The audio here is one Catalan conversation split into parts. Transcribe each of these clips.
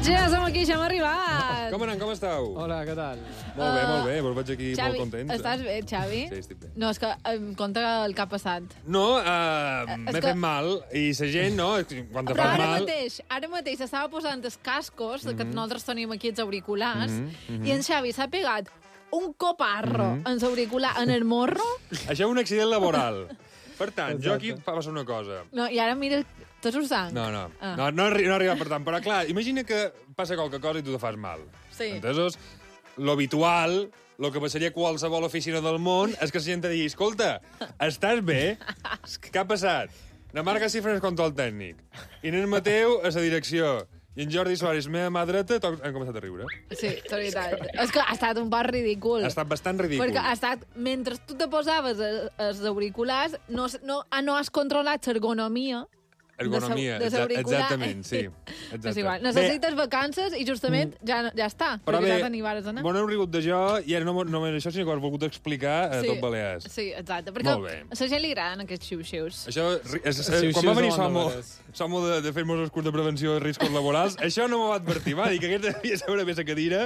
Ja som aquí, ja hem arribat. Com anem, com esteu? Hola, què tal? Molt bé, vos veig aquí Xavi, molt contents. estàs bé, Xavi? Sí, estic bé. No, és que em conta el que ha passat. No, m'he fet mal, i la gent, no, quan te Però fas mal... ara mateix s'estava posant els cascos, que nosaltres tenim aquí els auriculars, i en Xavi s'ha pegat un coparro en l'auricular, en el morro. Això és un accident laboral. Per tant, jo aquí fa passar una cosa. No, i ara mira, tots ho sang. No ha arribat per tant. Però, clar, imagina que passa qualque cosa i tu te fas mal. Sí. Entesos, lo habitual, lo que passaria a qualsevol oficina del món, és que la gent te digui, escolta, estàs bé? Què ha passat? Na Marga Cifres control tècnic. I nen Mateu a la direcció. I en Jordi Suárez, meva mà dreta, han començat a riure. Sí, és veritat. És que ha estat un pas ridícul. Ha estat bastant ridícul. Perquè ha estat, mentre tu te posaves els auriculars, no has controlat l'ergonomia. Ergonomia, exactament, sí. Exacte. És igual. Necessites vacances i justament ja està. Però perquè bé, ja t'anivares a anar. bon heu rigut de jo, i ara no només això, sinó que ho has volgut explicar a tot Balears. Sí, exacte. Perquè Molt bé. a la gent li agraden aquests xiu-xius. Això, quan va venir Somo de fer-nos els curs de prevenció de riscos laborals, això no m'ho va advertir. Va dir que aquest devia seure més a cadira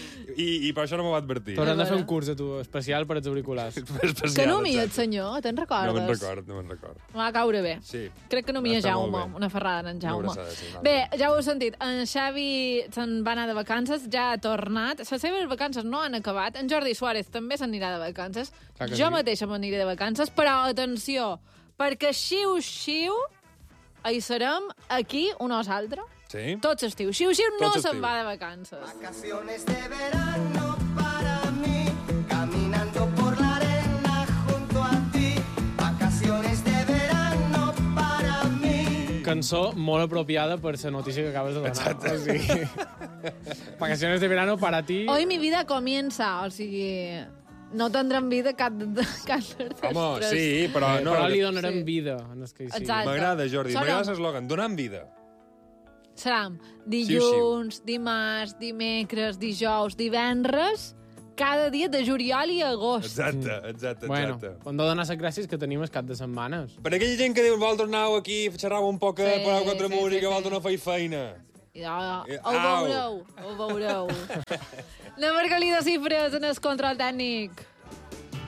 i per això no m'ho va advertir. Però hem de fer un curs a tu especial per als auriculars. Especial, Que no mia el exacte. senyor, te'n recordes? No me'n record. Va caure bé. Sí. Crec que no mia Està molt Jaume, bé. una ferrada en Jaume. Una abraçada, sí, Bé, ja ho heu sentit, en Xavi se'n va anar de vacances, ja ha tornat, les seves vacances no han acabat, en Jordi Suárez també s'anirà de vacances, jo mateixa m'aniré de vacances, però atenció, perquè xiu-xiu hi serem aquí un o l'altre. Sí? Tots estiu. Xiu-xiu no Tots se'n estiu. va de vacances. Vacaciones de verano para mí, caminando por la arena junto a ti. Vacaciones de verano para mí. Cançó molt apropiada per la notícia que acabes de donar. Exacte. O sigui, vacaciones de verano para ti. Hoy mi vida comienza, o sigui... No tindrem vida cap dels Home, sí, però no. Però li donarem Sí. vida. En el que hi sigui. Exacte. M'agrada, Jordi, Serà- m'agrada l'eslògan, donant vida. Seran dilluns, dimarts, dimecres, dijous, divendres, cada dia de juliol i agost. Exacte. Bueno, quan de donar les gràcies que tenim el cap de setmanes. Per aquella gent que diu, vosaltres aneu aquí, xerrau un poc, Sí, parau contra sí, música, sí, vosaltres sí. no feis feina. Ho veureu. Anem a Margalida Cifres en el control tècnic.